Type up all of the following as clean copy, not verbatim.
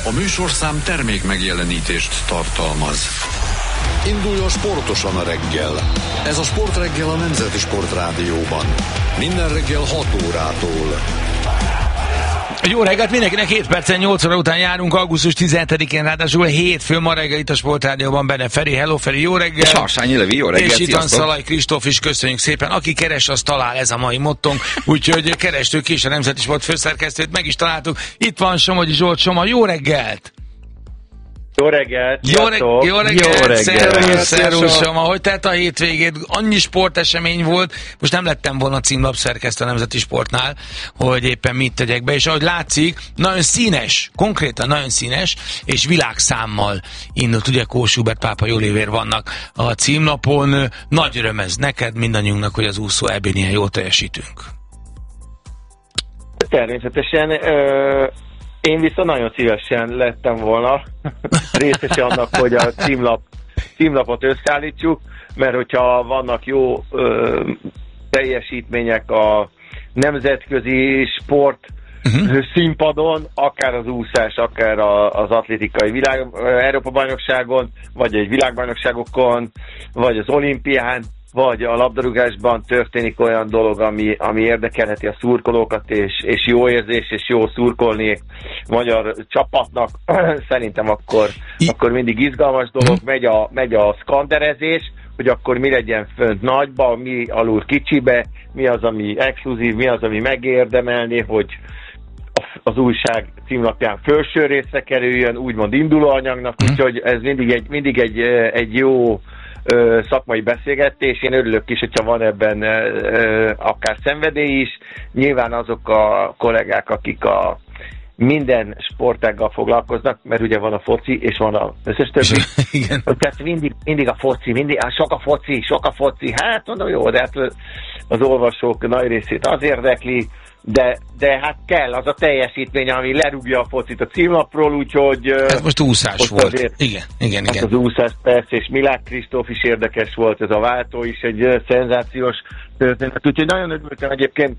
A műsorszám termék megjelenítést tartalmaz. Induljon sportosan a reggel. Ez a Sportreggel a Nemzeti Sportrádióban. Minden reggel 6 órától. Jó reggelt mindenkinek, 7 percen 8 óra után járunk, augusztus 17-én, ráadásul hétfőn, ma reggel itt a Sportrádióban benne Feri. Hello Feri, jó reggel! Sarsányi Levi, jó reggel, és itt van Szalai Kristóf is, köszönjük szépen. Aki keres, az talál, ez a mai mottónk, úgyhogy kerestük is a Nemzeti Sport főszerkesztőt, meg is találtuk. Itt van Somogyi Zsolt. Soma, jó reggelt! Jó reggelt! Jó reggelt! Szervusz, Soma! Hogy telt a hétvégét? Annyi sportesemény volt, most nem lettem volna címlapszerkesztő a Nemzeti Sportnál, hogy éppen mit tegyek be, és ahogy látszik, nagyon színes, konkrétan nagyon színes, és világszámmal indult, ugye Kós Hubert, Pápa Jólévér vannak a címlapon. Nagy öröm ez neked, mindannyiunknak, hogy az úszó EB-n ilyen jól teljesítünk. Természetesen én viszont nagyon szívesen lettem volna részese annak, hogy a címlapot összeállítsuk, mert hogyha vannak jó teljesítmények a nemzetközi sport színpadon, akár az úszás, akár az atlétikai Európa-bajnokságon, vagy egy világbajnokságokon, vagy az olimpián, vagy a labdarúgásban történik olyan dolog, ami érdekelheti a szurkolókat, és jó érzés, és jó szurkolni magyar csapatnak, szerintem akkor mindig izgalmas dolog, megy a szkanderezés, hogy akkor mi legyen fönt nagyba, mi alul kicsibe, mi az, ami exkluzív, mi az, ami megérdemelni, hogy az újság címlapján felső részre kerüljön, úgymond indulóanyagnak, úgyhogy ez mindig egy jó szakmai beszélgetés. Én örülök is, hogyha van ebben akár szenvedély is. Nyilván azok a kollégák, akik a minden sportággal foglalkoznak, mert ugye van a foci, és van az összes többi. Igen. Tehát mindig a foci, sok a foci. Hát mondom, jó, de hát az olvasók nagy részét az érdekli, de hát kell az a teljesítmény, ami lerúgja a focit a címlapról, úgyhogy... Ez most úszás volt. Igen. Hát az úszás persze, és Milák Kristóf is érdekes volt, ez a váltó is egy szenzációs történet. Úgyhogy nagyon örültem egyébként,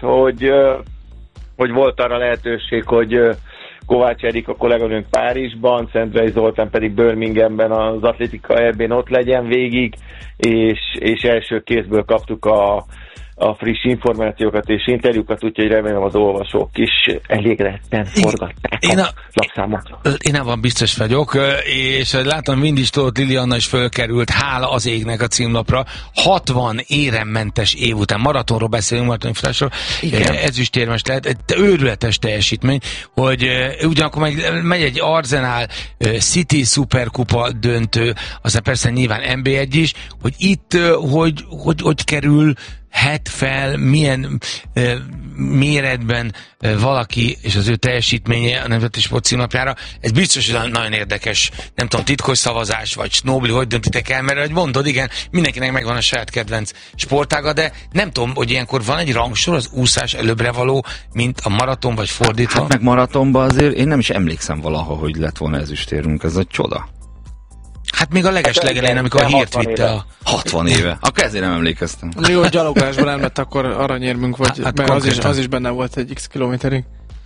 hogy volt arra lehetőség, hogy Kovács Erika kolléganőnk Párizsban, Szentrei Zoltán pedig Birminghamben az atlétika EB-n ott legyen végig, és első kézből kaptuk a friss információkat és interjúkat, úgyhogy remélem az olvasók is elégedetten forgatták a lapszámot. Én abban biztos vagyok, és látom, Vindis Tóth Lilianna is fölkerült, hála az égnek a címlapra. 60 éremmentes év után, maratonról beszélünk, maratonfutásról, ezüstérmes lehet, egy őrületes teljesítmény, hogy ugyanakkor megy egy Arsenal City Superkupa döntő, aztán persze nyilván NB1 is, hogy itt hogy kerül fel, milyen méretben valaki és az ő teljesítménye a Nemzeti Sport címlapjára. Ez biztos, hogy nagyon érdekes, nem tudom, titkos szavazás, vagy snobli, hogy döntitek el, mert hogy mondod, igen, mindenkinek megvan a saját kedvenc sportága, de nem tudom, hogy ilyenkor van egy rangsor, az úszás előbbre való, mint a maraton, vagy fordítva. Hát meg maratonban azért én nem is emlékszem valaha, hogy lett volna ezüstérünk, ez egy csoda. Hát még a legelején, amikor a hírt vitte a... 60 éve. Akkor ezért nem emlékeztem. Jó, hogy gyalogolásban nem lett akkor aranyérmünk, vagy, hát mert az is benne volt egy x kilométerig.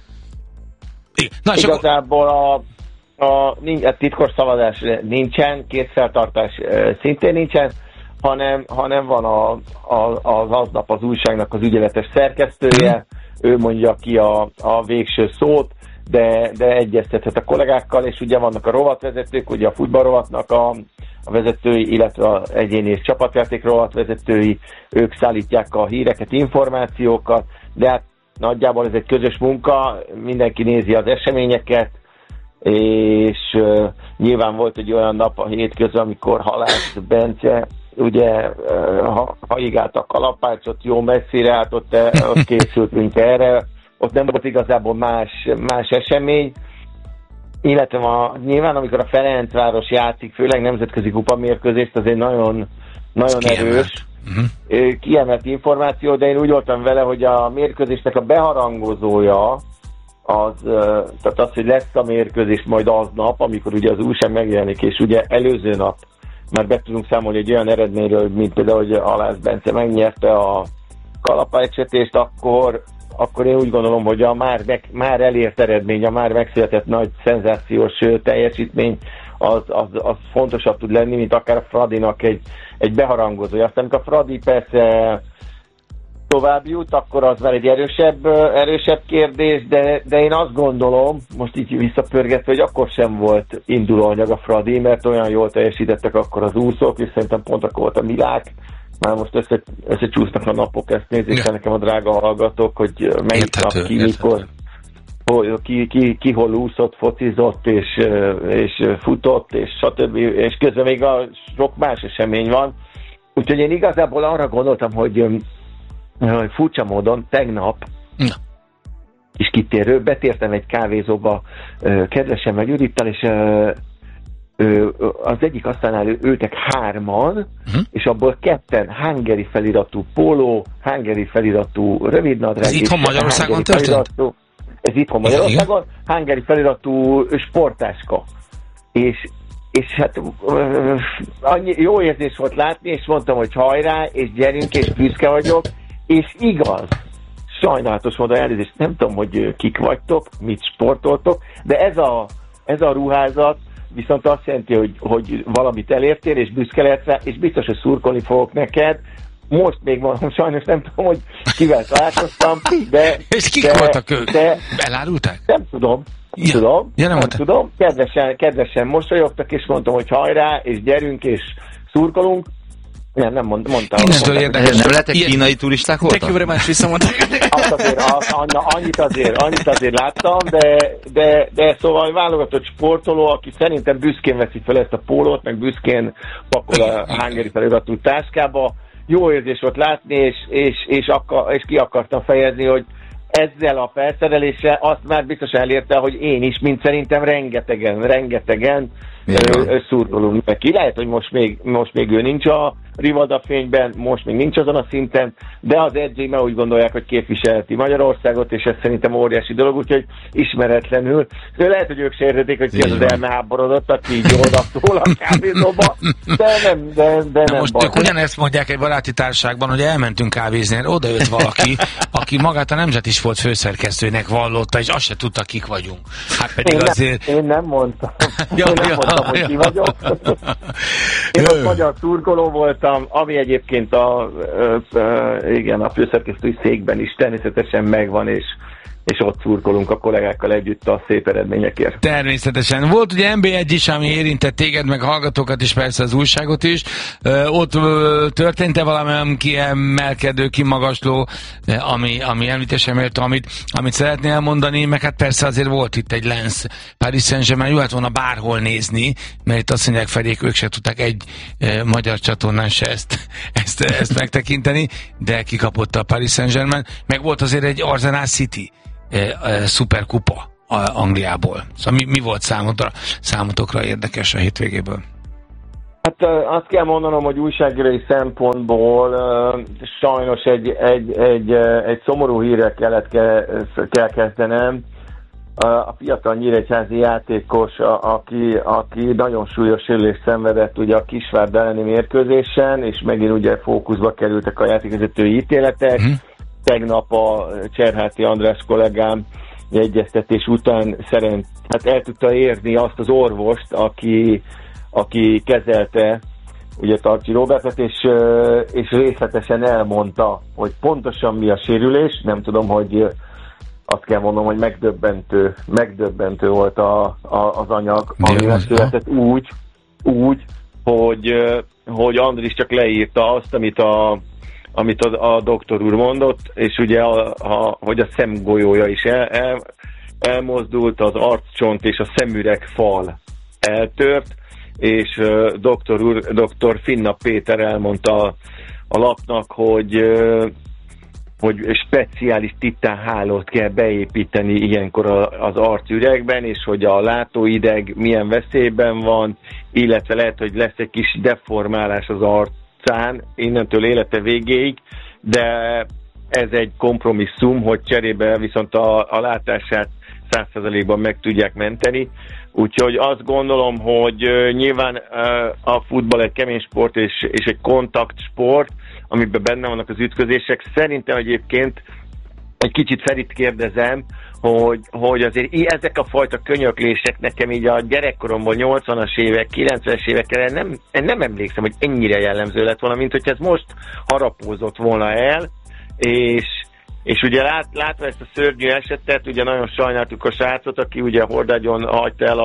Na, igazából a titkos szavazás nincsen, kétszertartás szintén nincsen, hanem van az aznap az újságnak az ügyeletes szerkesztője, ő mondja ki a végső szót, de egyeztethet a kollégákkal, és ugye vannak a rovatvezetők, ugye a futballrovatnak a vezetői, illetve az egyéni és csapatjáték rovatvezetői, ők szállítják a híreket, információkat, de hát nagyjából ez egy közös munka, mindenki nézi az eseményeket, és nyilván volt egy olyan nap a hétközben, amikor Halász Bence ugye haigált a kalapácsot, jó messzire állt, ott készültünk erre, ott nem volt igazából más esemény, illetve nyilván amikor a Ferencváros játszik, főleg nemzetközi kupamérkőzést, az egy nagyon erős, kiemelt információ, de én úgy voltam vele, hogy a mérkőzésnek a beharangozója, tehát az, hogy lesz a mérkőzés majd aznap, amikor ugye az újság megjelenik, és ugye előző nap már be tudunk számolni egy olyan eredményről, mint például, hogy Halász Bence megnyerte a kalapácsvetést, akkor én úgy gondolom, hogy a már elért eredmény, a már megszületett nagy szenzációs teljesítmény az fontosabb tud lenni, mint akár a Fradinak egy beharangozója. Aztán amikor a Fradi persze tovább jut, akkor az már egy erősebb kérdés, de én azt gondolom, most így visszapörgetve, hogy akkor sem volt indulóanyag a Fradi, mert olyan jól teljesítettek akkor az úszók, és szerintem pont akkor volt a Milák. Már most összecsúsznak a napok, ezt nézzék el nekem a drága hallgatók, hogy melyik nap ki, mikor, ki hol úszott, focizott, és futott, és stb. És közben még a sok más esemény van. Úgyhogy én igazából arra gondoltam, hogy furcsa módon tegnap is kitérő, betértem egy kávézóba kedvesemmel Judittal, és az egyik asztalnál ültek 3-an, és abból 2 hungary feliratú póló, hungary feliratú rövidnadrág. Ez itthon Magyarországon történt? Ez itthon Magyarországon, hungary feliratú sportáska. És hát annyi jó érzés volt látni, és mondtam, hogy hajrá, és gyerünk, és büszke vagyok, és igaz, sajnálatos módon elnézést, nem tudom, hogy kik vagytok, mit sportoltok, de ez a ruházat viszont azt jelenti, hogy valamit elértél, és büszke lehetsz rá, és biztos, hogy szurkolni fogok neked. Most még mondom, sajnos nem tudom, hogy kivel találkoztam, de... És kik voltak ők? Elárulták? Nem tudom. Nem tudom. Kedvesen mosolyogtak, és mondtam, hogy hajrá, és gyerünk, és szurkolunk. Nem mondtam. Innentől érdekes, nem lehetek kínai turisták voltak? Thank you very much, visszamondták. Annyit azért láttam, de szóval válogatott sportoló, aki szerintem büszkén veszi fel ezt a pólót, meg büszkén pakol a hungary feliratú táskába. Jó érzés volt látni, és ki akartam fejezni, hogy ezzel a felszereléssel azt már biztos elérte, hogy én is, mint szerintem rengetegen szurkolunk neki. Lehet, hogy most még ő nincs a Rivada fényben, most még nincs azon a szinten, de az edzőim úgy gondolják, hogy képviselheti Magyarországot, és ez szerintem óriási dolog, úgyhogy ismeretlenül. Lehet, hogy ők se értették, hogy ki az az elmeháborodott, aki így oldaptól a kávézóba, de nem most ők ugyanezt mondják egy baráti társaságban, hogy elmentünk kávézni, odaült valaki, aki magát a Nemzeti Sport főszerkesztőnek vallotta, és azt se tudta, kik vagyunk. Hát pedig én nem mondtam. Hogy ki vagyok. Én ott magyar szurkoló voltam, ami egyébként a főszerkesztői székben is természetesen megvan, és ott szurkolunk a kollégákkal együtt a szép eredményekért. Természetesen. Volt ugye NB1 is, ami érintett téged, meg hallgatókat is, persze az újságot is. Ott történt-e valami kiemelkedő, kimagasló, ami említésem érte, amit szeretnél elmondani, meg hát persze azért volt itt egy Lens Paris Saint-Germain, jó hát volna bárhol nézni, mert itt azt mondják Feriék, ők se tudták egy magyar csatornán se ezt megtekinteni, de kikapott a Paris Saint-Germain, meg volt azért egy Arsenal City szuperkupa Angliából. Szóval mi volt számotokra érdekes a hétvégéből? Hát azt kell mondanom, hogy újságírói szempontból sajnos egy szomorú hírre kell kezdenem. A fiatal nyíregyházi játékos, aki nagyon súlyos sérülést szenvedett ugye a Kisvárda elleni mérkőzésen, és megint ugye fókuszba kerültek a játékvezetői ítéletek. Tegnap a Cserháti András kollégám egyeztetés után szerint el tudta érni azt az orvost, aki kezelte ugye Tarcsi Robertet, és részletesen elmondta, hogy pontosan mi a sérülés. Nem tudom, hogy azt kell mondanom, hogy megdöbbentő volt az anyag, ami megszületett úgy, hogy Andris csak leírta azt, amit a doktor úr mondott, és ugye, hogy a szemgolyója is elmozdult, az arccsont és a szemüreg fal eltört, és doktor Finna Péter elmondta a lapnak, hogy speciális titánhálót kell beépíteni ilyenkor az arcüregben, és hogy a látóideg milyen veszélyben van, illetve lehet, hogy lesz egy kis deformálás az arcán innentől élete végéig, de ez egy kompromisszum, hogy cserébe viszont a látását 100%-ban meg tudják menteni. Úgyhogy azt gondolom, hogy nyilván a futball egy kemény sport és egy kontaktsport, amiben benne vannak az ütközések. Szerintem egyébként egy kicsit Ferit kérdezem, hogy azért ezek a fajta könyöklések nekem így a gyerekkoromból 80-as évek, 90-es évekre nem emlékszem, hogy ennyire jellemző lett volna, mint hogyha ez most harapózott volna el, és ugye látva ezt a szörnyű esetet, ugye nagyon sajnáltuk a srácot, aki ugye Hordágyon hagyta el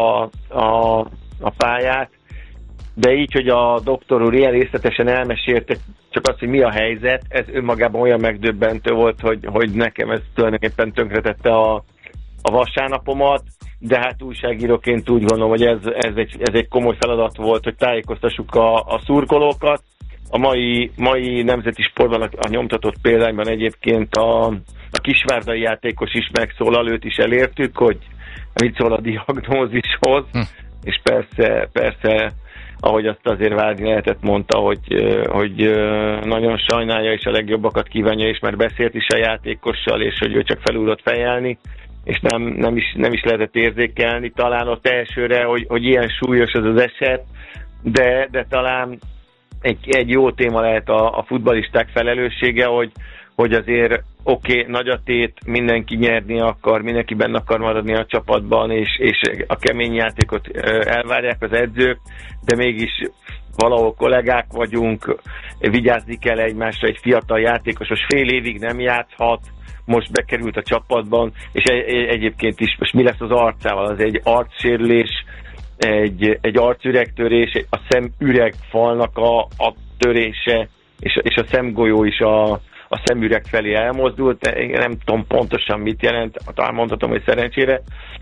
a pályát, de így, hogy a doktor úr ilyen részletesen elmesélte csak azt, hogy mi a helyzet, ez önmagában olyan megdöbbentő volt, hogy nekem ez tulajdonképpen tönkretette a vasárnapomat, de hát újságíróként úgy gondolom, hogy ez egy komoly feladat volt, hogy tájékoztassuk a szurkolókat. A mai Nemzeti Sportban a nyomtatott példányban egyébként a kisvárdai játékos is megszólal, őt is elértük, hogy mit szól a diagnózishoz, és persze ahogy azt azért várni lehetett, mondta, hogy nagyon sajnálja, és a legjobbakat kívánja, és már beszélt is a játékossal, és hogy ő csak felúrott fejelni, és nem is lehetett érzékelni talán ott elsőre, hogy ilyen súlyos ez az eset, de talán egy jó téma lehet a futballisták felelőssége, hogy azért nagy a tét, mindenki nyerni akar, mindenki benne akar maradni a csapatban, és a kemény játékot elvárják az edzők, de mégis valahol kollégák vagyunk, vigyázni kell egymásra, egy fiatal játékos most fél évig nem játszhat, most bekerült a csapatban, és egyébként is most mi lesz az arcával, az egy arcsérülés, egy arcüregtörés, a szemüregfalnak a törése, és a szemgolyó is a szemüreg felé elmozdult, nem tudom pontosan mit jelent, talán mondhatom, hogy szerencsére,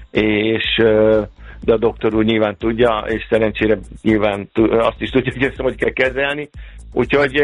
de a doktor úr nyilván tudja, és szerencsére nyilván azt is tudja, hogy ezt hogy kell kezelni. Úgyhogy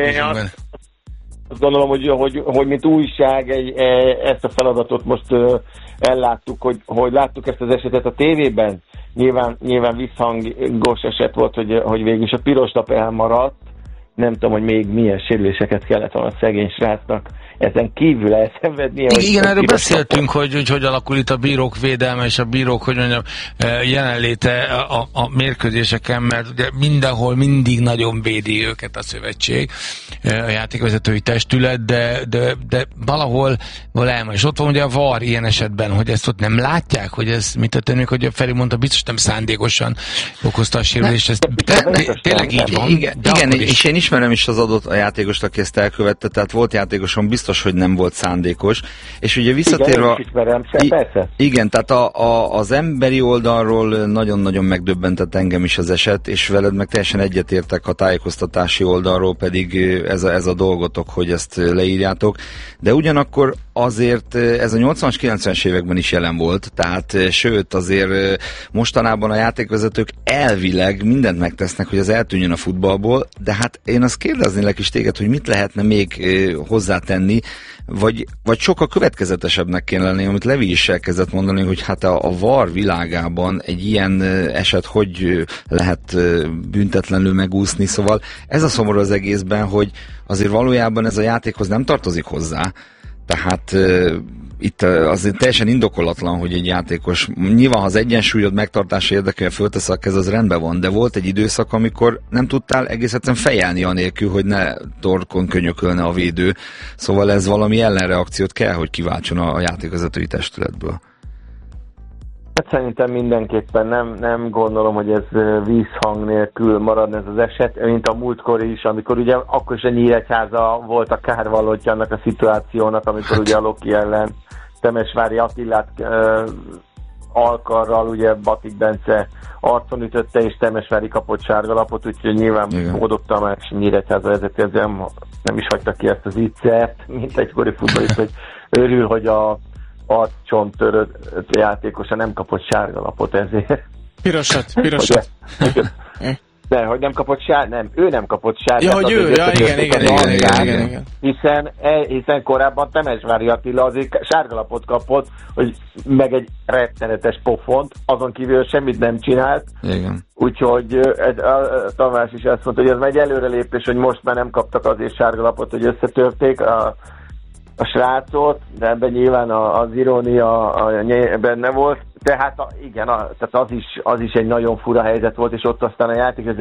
azt gondolom, hogy mint újság ezt a feladatot most elláttuk, hogy láttuk ezt az esetet a tévében. Nyilván visszhangos eset volt, hogy végül is a piros lap elmaradt. Nem tudom, hogy még milyen sérüléseket kellett volna a szegény srácnak ezen kívül elszenvednie. Igen, erről beszéltünk, hogy alakul itt a bírók védelme és a bírók, hogy mondjam, jelenléte a mérkőzéseken, mert ugye mindenhol mindig nagyon védi őket a szövetség, a játékvezetői testület, de valahol elmegy. És ott van ugye a VAR ilyen esetben, hogy ezt ott nem látják, hogy ez mit történik, hogy a Feri mondta, biztos nem szándékosan okozta a sérülést. Ez tényleg így van. Igen, és én ismerem is az adott a játékost, aki ezt elkövette, tehát volt játékosom, biztos, hogy nem volt szándékos. És ugye visszatérve... Igen, tehát az emberi oldalról nagyon-nagyon megdöbbentett engem is az eset, és veled meg teljesen egyetértek, a tájékoztatási oldalról pedig ez a dolgotok, hogy ezt leírjátok. De ugyanakkor azért ez a 80-as, 90-es években is jelen volt, tehát sőt azért mostanában a játékvezetők elvileg mindent megtesznek, hogy az eltűnjön a futballból, de hát én azt kérdeznélek is téged, hogy mit lehetne még hozzátenni, vagy sokkal következetesebbnek kéne lenni, amit Levi is elkezdett mondani, hogy hát a VAR világában egy ilyen eset hogy lehet büntetlenül megúszni, szóval ez a szomorú az egészben, hogy azért valójában ez a játékhoz nem tartozik hozzá, tehát itt azért teljesen indokolatlan, hogy egy játékos, nyilván ha az egyensúlyod megtartása érdekében föltesz a kez, az rendben van, de volt egy időszak, amikor nem tudtál egész egyszerűen fejelni anélkül, hogy ne torkon könyökölne a védő, szóval ez valami ellenreakciót kell, hogy kiváltson a játékvezetői testületből. Szerintem mindenképpen nem gondolom, hogy ez vízhang nélkül maradna ez az eset, mint a múltkor is, amikor ugye akkor is a Nyíregyháza volt a kárvallottja annak a szituációnak, amikor ugye a Loki ellen Temesvári Attilát alkarral ugye Batik Bence arcon ütötte, és Temesvári kapott sárgalapot, úgyhogy nyilván módokta már, és Nyíregyháza ezért nem is hagyta ki ezt az viccet, mint egykori futballist, hogy örül, hogy a csontörött játékosa nem kapott sárgalapot ezért. Pirosat. De, hogy nem kapott nem, ő nem kapott sárgalapot. Ja, hogy ő, igen. Hiszen korábban Temesvári Attila azért sárgalapot kapott, hogy meg egy rettenetes pofont, azon kívül semmit nem csinált. Igen. Úgyhogy a Tamás is azt mondta, hogy ez megy előrelépés, hogy most már nem kaptak azért sárgalapot, hogy összetörték a srácot, de ebben nyilván az irónia benne volt, Tehát tehát az is egy nagyon fura helyzet volt, és ott aztán a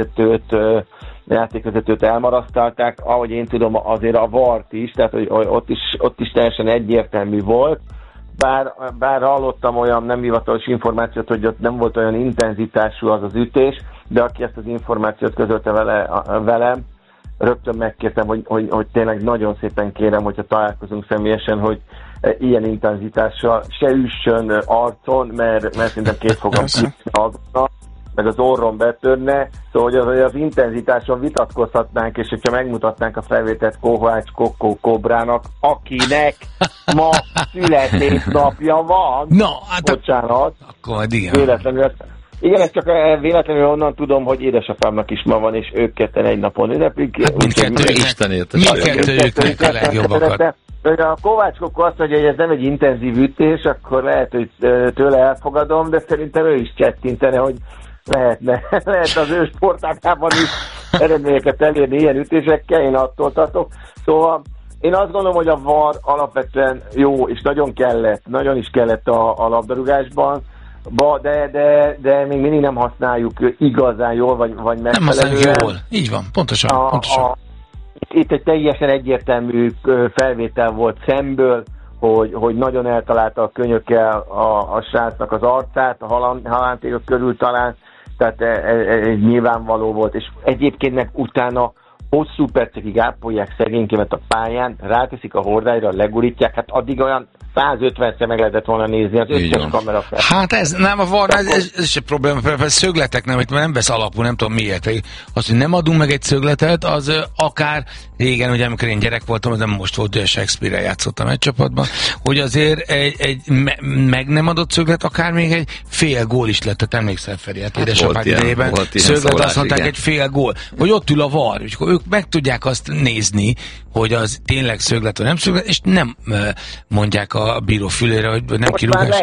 játékvezetőt elmarasztalták, ahogy én tudom, azért a VAR-t is, tehát hogy ott is teljesen egyértelmű volt, bár hallottam olyan nem hivatalos információt, hogy ott nem volt olyan intenzitású az ütés, de aki ezt az információt közölte velem, rögtön megkértem, hogy tényleg nagyon szépen kérem, hogyha találkozunk személyesen, hogy ilyen intenzitással se üssön arcon, mert szerintem két fogam kiadna, meg az orron betörne, szóval hogy az intenzitáson vitatkozhatnánk, és hogyha megmutatnánk a felvételt Kovács Kokó Kobrának, akinek ma születésnapja van. No, hát bocsánat. Akkor igen. Véletlenül. Igen, ezt csak véletlenül onnan tudom, hogy édesapámnak is ma van, és ők ketten egy napon ünneplik. Hát mindkettőjüknek a legjobbakat. A Kovács Kokó azt mondja, hogy ez nem egy intenzív ütés, akkor lehet, hogy tőle elfogadom, de szerintem ő is csettintene, hogy lehet az ő sportágában is eredményeket elérni ilyen ütésekkel, én attól tartok. Szóval én azt gondolom, hogy a VAR alapvetően jó, és nagyon is kellett a labdarúgásban, de még mindig nem használjuk igazán jól, vagy megfelelően. Nem használjuk jól, így van, pontosan. Itt egy teljesen egyértelmű felvétel volt szemből, hogy nagyon eltalálta a könyökkel a srácnak az arcát, a halántékok körül talán, tehát ez nyilvánvaló volt, és egyébként meg utána hosszú percekig ápolják szegénykémet a pályán, ráteszik a hordályra, legurítják, hát addig olyan 150-szer meg lehetett volna nézni az összes kamera fel. Hát ez nem a VAR, ez is egy probléma, például szögletek nem vesz alapul, nem tudom miért. Az, hogy nem adunk meg egy szögletet, az akár régen, ugye amikor én gyerek voltam, de most volt, hogy a Shakespeare-rel játszottam egy csapatban, hogy azért egy meg nem adott szöglet, akár még egy fél gól is lett, tehát emlékszel Feri, hát édesapád idejében szöglet, azt mondták, egy fél gól, hogy ott ül a VAR, és ők meg tudják azt nézni, hogy az tényleg szöglet vagy nem szöglet, és nem mondják a bíró fülére, hogy nem kirúgás.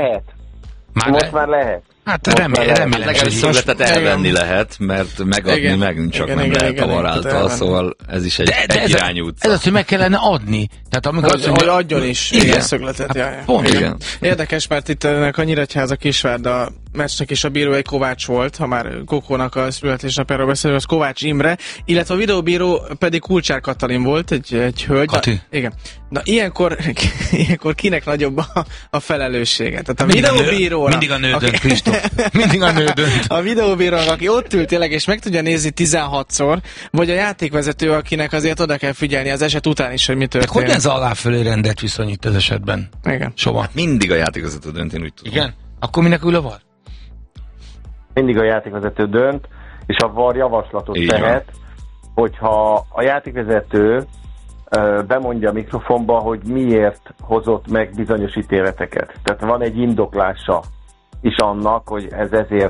Már lehet. Hát remélem, hogy szögletet elvenni lehet, mert megadni megint csak nem lehet a VAR által, szóval ez is egy irányú utca. Ez az, hogy meg kellene adni. Tehát amikor hogy adjon is ilyen szögletet. Igen. Érdekes, mert itt ennek a Nyíregyháza Kisvárda meccsnek is a bíró egy Kovács volt, ha már Kokónak a születésnapjáról beszélünk, az Kovács Imre, illetve a videóbíró pedig Kulcsár Katalin volt, egy hölgy. Kati. Igen. Na ilyenkor kinek nagyobb a felelőssége? Tehát a videóbíróra... Mindig a nődön, Kristóf. Mindig a nődön. A videóbírónak, aki ott ült tényleg, és meg tudja nézni 16-szor, vagy a játékvezető, akinek azért oda kell figyelni az eset után is, hogy mi történik. De hogy ez alá-fölé rendet viszonyít ez esetben? Igen. Soha. Mindig a játékvezető dönt, én úgy tudom. Igen? Akkor minek ül a VAR? Mindig a játékvezető dönt, és a VAR javaslatot tehet, hogyha a játékvezető bemondja a mikrofonba, hogy miért hozott meg bizonyos ítéleteket. Tehát van egy indoklása is annak, hogy ez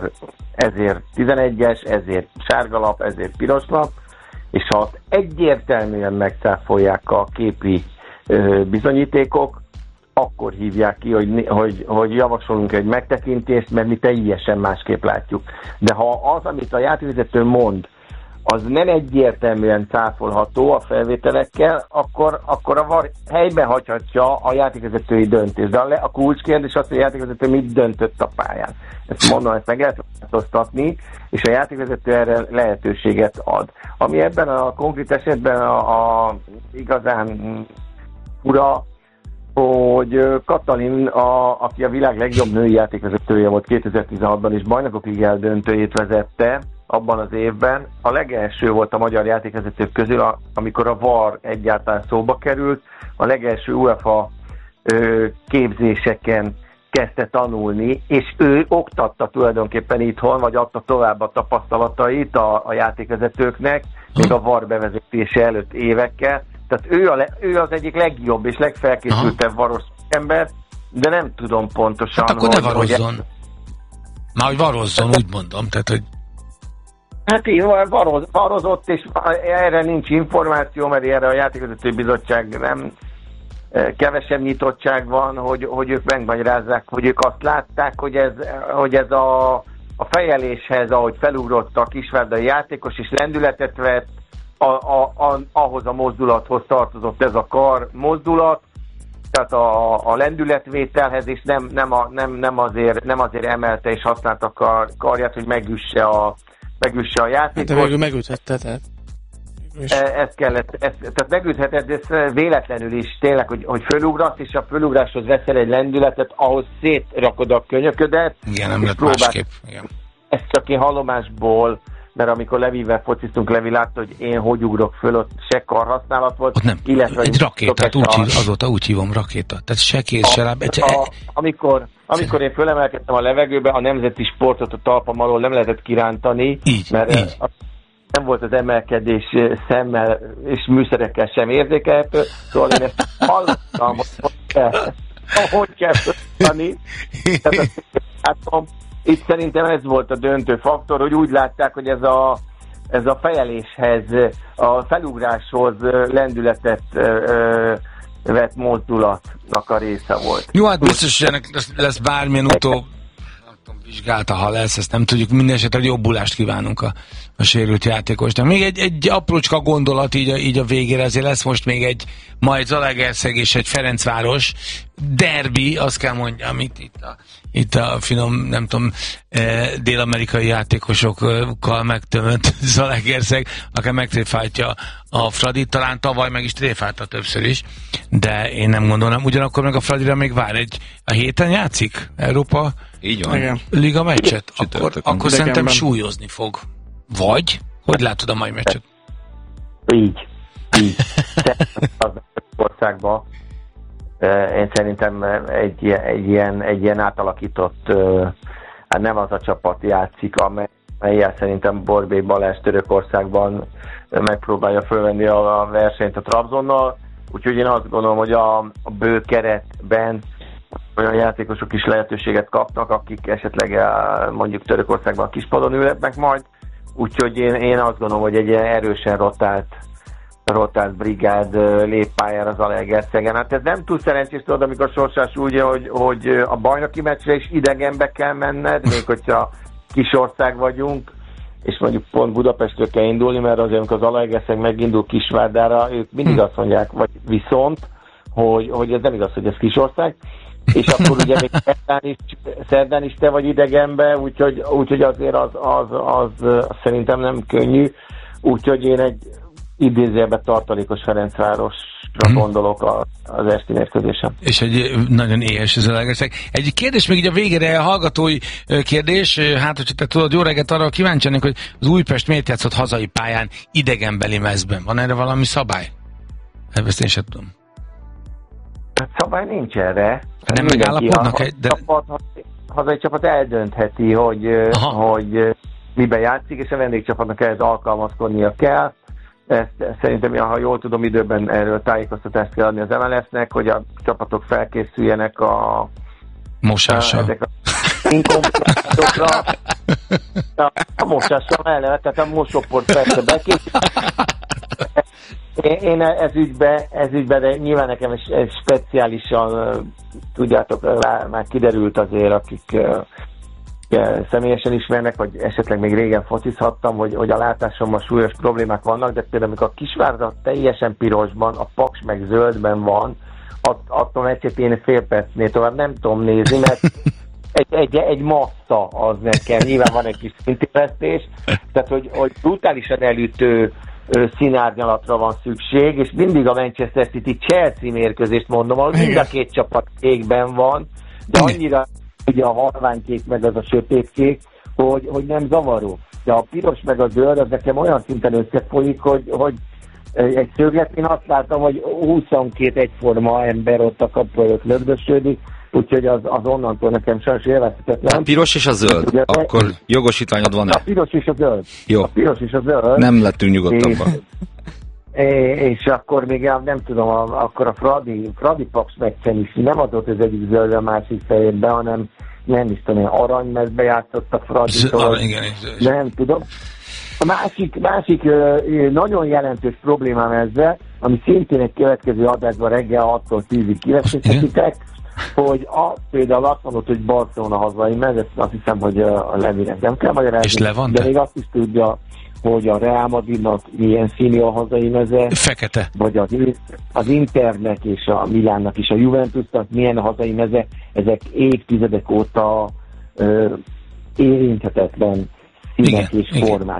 ezért 11-es, ezért sárgalap, ezért piroslap, és ha azt egyértelműen megcáfolják a képi bizonyítékok, akkor hívják ki, hogy javasolunk egy megtekintést, mert mi teljesen másképp látjuk. De ha az, amit a játékvezető mond, az nem egyértelműen cáfolható a felvételekkel, akkor a VAR helybe hagyhatja a játékvezetői döntést. De a kulcskérdés az, hogy a játékvezető mit döntött a pályán. Ezt mondom, ezt meg lehet változtatni, és a játékvezető erre lehetőséget ad. Ami ebben a konkrét esetben a igazán fura, hogy Katalin, aki a világ legjobb női játékvezetője volt 2016-ban, és bajnokok ligája döntőjét vezette abban az évben, a legelső volt a magyar játékvezetők közül, amikor a VAR egyáltalán szóba került, a legelső UEFA képzéseken kezdte tanulni, és ő oktatta tulajdonképpen itthon, vagy adta tovább a tapasztalatait a játékvezetőknek, még a VAR bevezetése előtt évekkel. Tehát ő az egyik legjobb és legfelkészültebb varos ember, de nem tudom pontosan, hát akkor ne varozzon. Már hogy varozzon, úgy mondom. Tehát, hogy... Hát így varozott, és erre nincs információ, mert erre a játékvezető bizottság nem kevesebb nyitottság van, hogy ők megmagyarázzák, hogy ők azt látták, hogy ez a fejeléshez, ahogy felugrott a kisvárdai játékos, és lendületet vett, ahhoz a mozdulathoz tartozott ez a kar mozdulat, tehát a lendületvételhez, és nem azért emelte és használta a karját, hogy megüsse a játékot. De végül megüthette, tehát. Ez kellett, tehát megütheted, de ez véletlenül is tényleg, hogy fölugrasz, és a fölugráshoz veszel egy lendületet, ahhoz szétrakod a könyöködet. Igen, nem lett másképp. Igen. Ezt csak én hallomásból, mert amikor Levivel fociztunk, Levi látta, hogy én hogy ugrok föl, ott se karhasználat volt. Ott nem, illetve egy rakétát, azóta úgy hívom rakéta. Tehát se kéz, se láb. Amikor én fölemelkedtem a levegőbe, a nemzeti sportot a talpam alól nem lehetett kirántani, mert nem volt az emelkedés szemmel és műszerekkel sem érzékelhető, szóval én ezt hallottam, hogy kell földani. Itt szerintem ez volt a döntő faktor, hogy úgy látták, hogy ez a fejeléshez, a felugráshoz lendületet vett mozdulatnak a része volt. Jó, hát biztos, hogy ennek lesz bármilyen vizsgálta, ha lesz, ezt nem tudjuk, minden esetre jobbulást kívánunk a sérült játékosnak. Még egy aprócska gondolat így a végére, azért lesz most még majd Zalaegerszeg és egy Ferencváros derbi, azt kell mondjam, itt a finom, nem tudom, dél-amerikai játékosokkal megtömött Zalaegerszeg, akár megtréfáltja a Fradit, talán tavaly meg is tréfálta többször is, de én nem gondolom, ugyanakkor meg a Fradira még vár a héten játszik Európa így van. Liga meccset, akkor szerintem súlyozni fog. Vagy? Hogy látod a mai meccset? Így. Az országban én szerintem egy ilyen átalakított, hát nem az a csapat játszik, amellyel szerintem Borbély Balázs Törökországban megpróbálja fölvenni a versenyt a Trabzonnal, úgyhogy én azt gondolom, hogy a bő keretben olyan játékosok is lehetőséget kapnak, akik esetleg mondjuk Törökországban a kispadon ülhetnek majd, úgyhogy én azt gondolom, hogy egy ilyen erősen rotált brigád lép pályára az Zalaegerszegen. Hát ez nem túl szerencsés, tudod, amikor Sorsás úgy, hogy a bajnoki meccsre is idegenbe kell menned, még hogyha kis ország vagyunk, és mondjuk pont Budapestről kell indulni, mert azért, amikor az Zalaegerszeg megindul Kisvárdára, ők mindig azt mondják, vagy viszont, hogy ez nem igaz, hogy ez kis ország, és akkor ugye még szerdán is te vagy idegenbe, úgyhogy azért az szerintem nem könnyű, úgyhogy én egy idézőjelben tartalékos Ferencvárosra gondolok az esti mérkőzésen. És egy nagyon éhes az Zalaegerszeg. Egy kérdés még így a végére, a hallgatói kérdés, hát hogyha te tudod, jó reggelt, arra kíváncsi lennék, hogy az Újpest miért játszott hazai pályán idegenbeli mezben? Van erre valami szabály? Ezt én sem tudom. Szabály nincs erre. Nem megállapodnak hazai csapat eldöntheti, hogy miben játszik, és a vendégcsapatnak ehhez alkalmazkodnia kell. Ezt szerintem, ha jól tudom, időben erről tájékoztatást kell adni az MLS-nek, hogy a csapatok felkészüljenek a mosással. A mosással mellett, tehát a mosóport persze bekészül. Én ez ügyben, de nyilván nekem ez speciálisan, tudjátok, már kiderült azért, akik személyesen ismernek, vagy esetleg még régen focizhattam, hogy a látásomban súlyos problémák vannak, de például amikor a Kisvárda teljesen pirosban, a Paks meg zöldben van, attól meccset én fél percnél tovább nem tudom nézni, mert egy massza az nekem, nyilván van egy kis szintéreztés, tehát hogy brutálisan elütő színárnyalatra van szükség, és mindig a Manchester City Chelsea mérkőzést mondom, ahol mind a két csapat égben van, de annyira ugye a halványkék meg az a sötétkék, hogy nem zavaró. De a piros meg a zöld, az nekem olyan szinten összefolyik, hogy egy szögletén azt láttam, hogy 22 egyforma ember ott a kapu előtt lögdösödik, úgyhogy az onnantól nekem sajnos élvezhetetlen. A piros és a zöld, ugye, akkor jogosítványod van-e? A piros és a zöld. Jó. A piros és a zöld. Nem lettünk nyugodtabban. És akkor még nem tudom, akkor a Fradi Paks meccsen is nem adott az egyik zöld a másik fejébe, hanem nem is tudom, aranymezbe játszott a Fradi. Nem tudom. A másik nagyon jelentős problémám ezzel, ami szintén egy következő adásban reggel 6-tól 10-ig kiveszíthetitek, hogy például azt mondott, hogy Barcelona hazai mez, ezt azt hiszem, hogy a Levinek nem kell magyarázni, de még azt is tudja, hogy a Real Madridnak milyen színű a hazai meze. Fekete. Vagy az Internek és a Milánnak és a Juventusnak milyen a hazai meze, ezek évtizedek óta érinthetetlen színek és formák.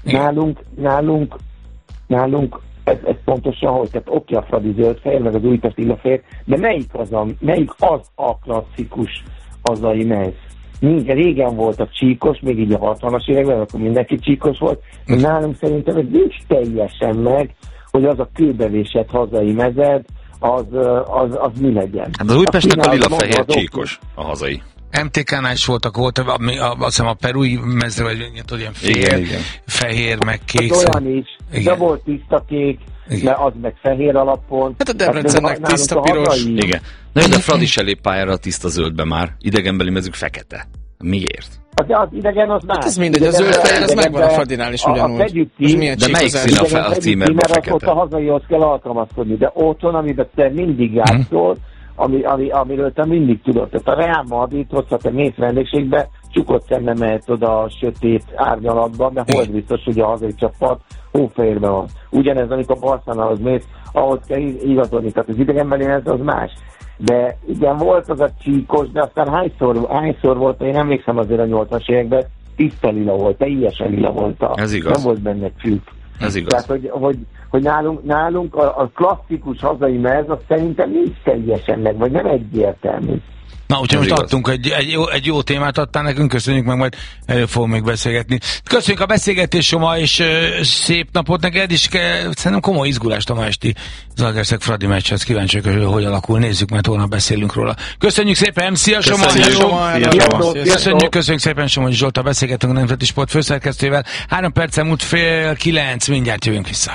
Nálunk ez pontosan, hogy tehát oké, a Fradi zöldfehér, meg az Újpest illafehér, de melyik az a klasszikus hazai mez? Régen voltak csíkos, még így a 60-as években, akkor mindenki csíkos volt, de nálunk szerintem ez nincs teljesen meg, hogy az a kőbevésett hazai mezed, az mi legyen. Hát az Újpestnek a lila-fehér csíkos a hazai. MTK-nál is volt, azt hiszem a perui mezre, vagy ilyen fehér, meg kék. Hát olyan is, de volt tiszta kék, de az meg fehér alapon. Hát a Debrecennek tiszta piros. Igen. Na, de a Fradi se lép pályára a tiszta zöldbe már. Idegenbeli mezük fekete. Miért? Az idegen az más. Hát ez mindegy, a zöld-fehér az megvan a Fradinál is ugyanúgy. De melyik szín a címerben a fekete? Ott a hazaihoz kell alkalmazkodni, de otthon, amiben te mindig játszol, amiről te mindig tudod. Tehát a Real Madridhoz, ha te mész vendégségbe, csukott szemmel mehetsz oda a sötét árnyalatba, de hold biztos, hogy a hazai csapat hófehérben van. Ugyanez, amikor Barcelonához mész, ahhoz kell igazodni, tehát az idegenbeli ez az más. De igen, volt az a csíkos, de aztán hányszor volt, én emlékszem azért a 80-as években, tiszta lila volt, teljesen lila volt. Ez igaz. Nem volt benne csík. Ez igaz. Tehát, hogy nálunk a klasszikus hazai mez, az szerintem nincs teljesen meg, vagy nem egyértelmű. Na, úgyhogy most adtunk egy jó témát, adtál nekünk, köszönjük meg, majd erről fogunk még beszélgetni. Köszönjük a beszélgetés, Soma, és szép napot neked is, szerintem komoly izgulást a ma esti Zalaegerszeg Fradi meccshez, kíváncsiak, hogy alakul, nézzük, mert holnap beszélünk róla. Köszönjük szépen, szia Soma! Köszönjük szépen, Soma Zsolttal beszélgetünk a Nemzeti Sport főszerkesztővel. 3 perccel múlt 8:30, mindjárt jövünk vissza.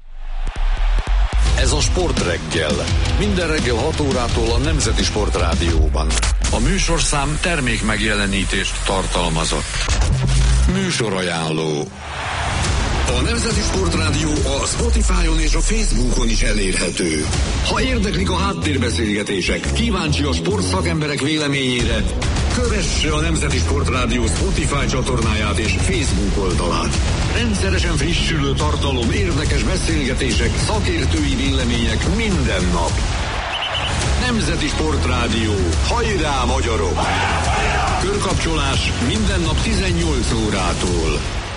Ez a Sport Reggel. Minden reggel 6 órától a Nemzeti Sport Rádióban. A műsorszám termék megjelenítést tartalmazott. Műsorajánló. A Nemzeti Sport Rádió a Spotify-on és a Facebookon is elérhető. Ha érdeklik a háttérbeszélgetések, kíváncsi a sportszakemberek véleményére, kövesse a Nemzeti Sport Rádió Spotify csatornáját és Facebook oldalát. Rendszeresen frissülő tartalom, érdekes beszélgetések, szakértői vélemények minden nap. Nemzeti Sport Rádió. Hajrá, magyarok! Körkapcsolás minden nap 18 órától.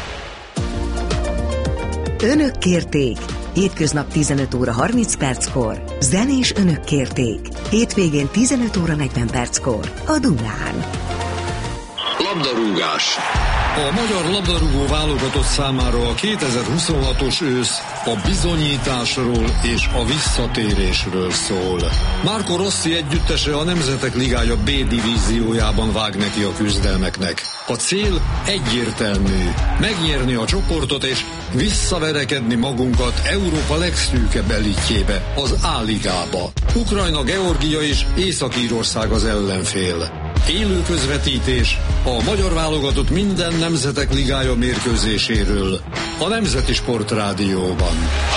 Önök kérték. Hétköznap 15 óra 30 perckor. Zenés önök kérték. Hétvégén 15 óra 40 perckor. A Dunán. Labdarúgás. A magyar labdarúgó válogatott számára a 2026-os ősz a bizonyításról és a visszatérésről szól. Marco Rossi együttese a Nemzetek Ligája B divíziójában vág neki a küzdelmeknek. A cél egyértelmű, megnyerni a csoportot és visszaverekedni magunkat Európa legszűkebb elitjébe, az A-ligába. Ukrajna, Georgia és Észak-Írország az ellenfél. Élő közvetítés a magyar válogatott minden Nemzetek Ligája mérkőzéséről a Nemzeti Sport Rádióban.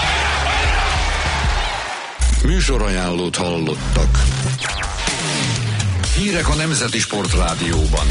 Műsorajánlót hallottak. Hírek a Nemzeti Sport Rádióban.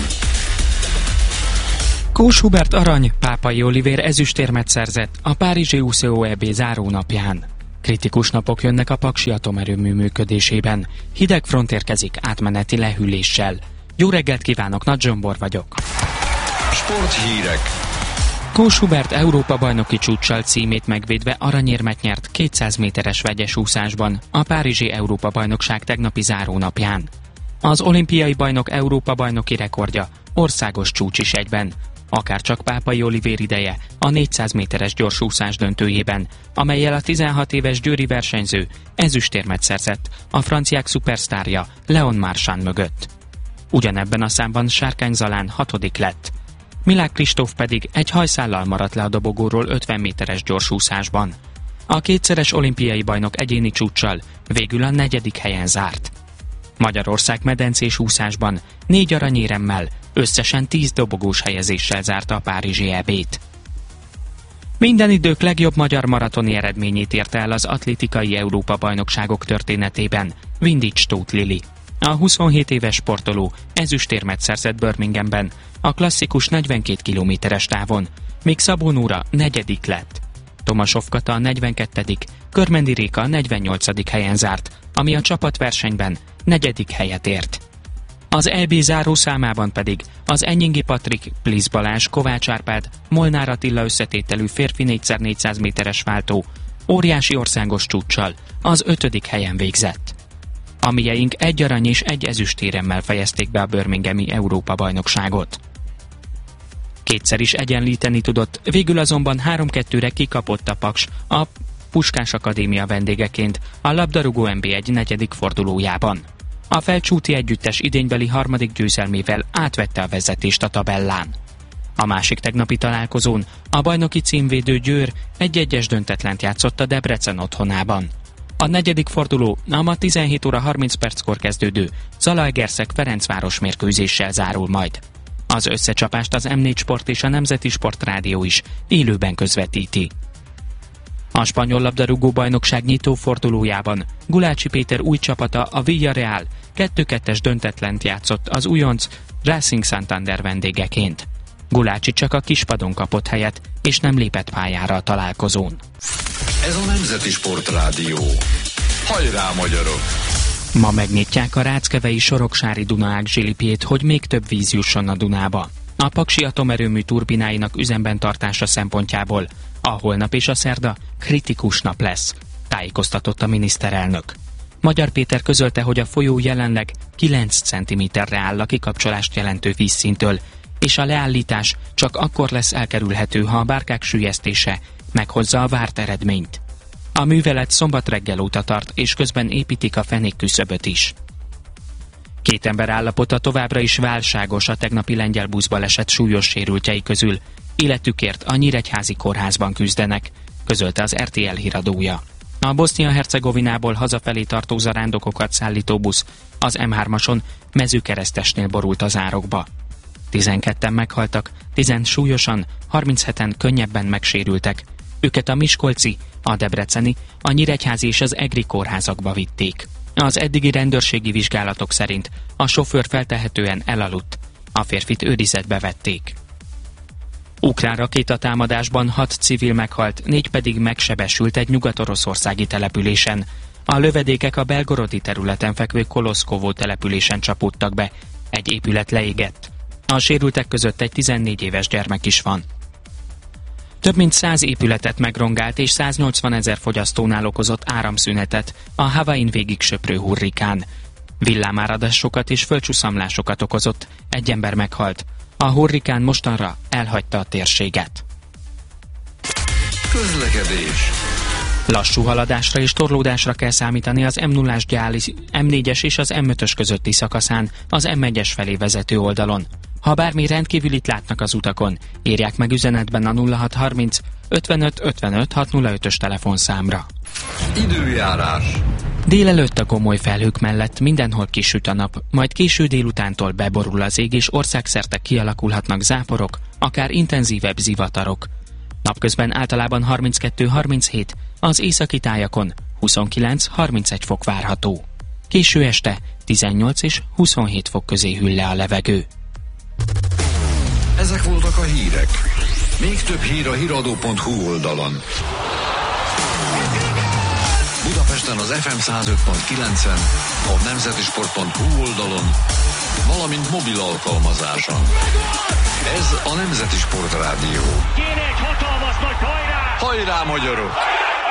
Kós Hubert arany, Pápai Olivér ezüstérmet szerzett a párizsi UCO EB zárónapján. Kritikus napok jönnek a paksi atomerőmű működésében. Hideg front érkezik átmeneti lehűléssel. Jó reggelt kívánok, Nagy Zsombor vagyok. Sporthírek. Kós Hubert Európa-bajnoki csúccsal címét megvédve aranyérmet nyert 200 méteres vegyes úszásban a párizsi Európa-bajnokság tegnapi zárónapján. Az olimpiai bajnok Európa-bajnoki rekordja országos csúcs is egyben, akárcsak Pápai Olivér ideje a 400 méteres gyorsúszás döntőjében, amellyel a 16 éves győri versenyző ezüstérmet szerzett a franciák szupersztárja Leon Marchand mögött. Ugyanebben a számban Sárkány Zalán 6. lett. Milák Kristóf pedig egy hajszállal maradt le a dobogóról 50 méteres gyorsúszásban. A kétszeres olimpiai bajnok egyéni csúccsal végül a 4. helyen zárt. Magyarország medencés úszásban 4 aranyéremmel, összesen 10 dobogós helyezéssel zárta a párizsi EB-t. Minden idők legjobb magyar maratoni eredményét érte el az atlétikai Európa-bajnokságok történetében Vindics Tóth Lili. A 27 éves sportoló ezüstérmet szerzett Birminghamben, a klasszikus 42 kilométeres távon, míg Szabó Nóra 4. lett. Tomasov Kata a 42., Körmendi Réka a 48. helyen zárt, ami a csapatversenyben 4. helyet ért. Az EB záró számában pedig az Enyingi Patrik, Plisz Balázs, Kovács Árpád, Molnár Attila összetételű férfi 4x400 méteres váltó óriási országos csúccsal az 5. helyen végzett. A mieink 1 arany és 1 ezüstéremmel fejezték be a birminghami Európa-bajnokságot. Kétszer is egyenlíteni tudott, végül azonban 3-2-re kikapott a Paks a Puskás Akadémia vendégeként a labdarúgó NB1 4. fordulójában. A Felcsúti együttes idénybeli 3. győzelmével átvette a vezetést a tabellán. A másik tegnapi találkozón a bajnoki címvédő Győr 1-1-es döntetlent játszott a Debrecen otthonában. A 4. forduló a ma 17 óra 30 perckor kezdődő Zalaegerszeg-Ferencváros mérkőzéssel zárul majd. Az összecsapást az M4 Sport és a Nemzeti Sport Rádió is élőben közvetíti. A spanyol labdarúgó bajnokság nyitó fordulójában Gulácsi Péter új csapata, a Villarreal 2-2-es döntetlent játszott az újonc Racing Santander vendégeként. Gulácsi csak a kispadon kapott helyet, és nem lépett pályára a találkozón. Ez a Nemzeti Sport Rádió. Hajrá, magyarok! Ma megnyitják a Ráckevei Soroksári Dunaák zsilipjét, hogy még több víz jusson a Dunába. A Paksi atomerőmű turbináinak üzemben tartása szempontjából a holnap és a szerda kritikus nap lesz, tájékoztatott a miniszterelnök. Magyar Péter közölte, hogy a folyó jelenleg 9 cm-re áll a kikapcsolást jelentő vízszintől, és a leállítás csak akkor lesz elkerülhető, ha a bárkák süllyesztése meghozza a várt eredményt. A művelet szombat reggel óta tart, és közben építik a fenékküszöböt is. 2 ember állapota továbbra is válságos a tegnapi lengyel buszbaleset súlyos sérültjei közül. Életükért a Nyíregyházi kórházban küzdenek, közölte az RTL híradója. A Bosznia-Hercegovinából hazafelé tartó zarándokokat szállító busz az M3-ason Mezőkeresztesnél borult az árokba. 12-en meghaltak, 10 súlyosan, 37-en könnyebben megsérültek. Őket a miskolci, a debreceni, a nyíregyházi és az egri kórházakba vitték. Az eddigi rendőrségi vizsgálatok szerint a sofőr feltehetően elaludt. A férfit őrizetbe vették. Ukrán rakétatámadásban 6 civil meghalt, 4 pedig megsebesült egy nyugat-oroszországi településen. A lövedékek a belgorodi területen fekvő Koloszkovó településen csapódtak be. Egy épület leégett. A sérültek között egy 14 éves gyermek is van. Több mint 100 épületet megrongált és 180 000 fogyasztónál okozott áramszünetet a Havain végig söprő hurrikán. Villámáradásokat és földcsúszamlásokat okozott, 1 ember meghalt. A hurrikán mostanra elhagyta a térséget. Közlekedés. Lassú haladásra és torlódásra kell számítani az M0-as gyáli M4-es és az M5-ös közötti szakaszán, az M1-es felé vezető oldalon. Ha bármi rendkívülit látnak az utakon, írják meg üzenetben a 0630 55 55 605-ös telefonszámra. Időjárás. Délelőtt a gomoly felhők mellett mindenhol kisüt a nap, majd késő délutántól beborul az ég, és országszerte kialakulhatnak záporok, akár intenzívebb zivatarok. Napközben általában 32-37, az északi tájakon 29-31 fok várható. Késő este 18 és 27 fok közé hűl le a levegő. Ezek voltak a hírek. Még több hír a hiradó.hu oldalon. Budapesten az FM 105.9-en, a nemzetisport.hu oldalon, valamint mobil alkalmazáson. Ez a Nemzeti Sport Rádió. Kéne egy hatalmas nagy hajrá! Hajrá, magyarok!